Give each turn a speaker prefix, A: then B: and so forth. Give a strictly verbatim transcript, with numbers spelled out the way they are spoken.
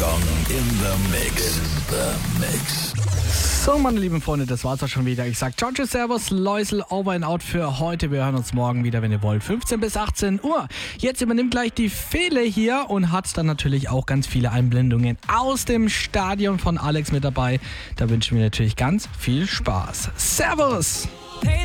A: Gong in the Mix. In the Mix.
B: So, meine lieben Freunde, das war's auch schon wieder. Ich sag ciao, tschüss, servus, Läusel, over and out für heute. Wir hören uns morgen wieder, wenn ihr wollt. fünfzehn bis achtzehn Uhr. Jetzt übernimmt gleich die Fele hier und hat dann natürlich auch ganz viele Einblendungen aus dem Stadion von Alex mit dabei. Da wünschen wir natürlich ganz viel Spaß. Servus!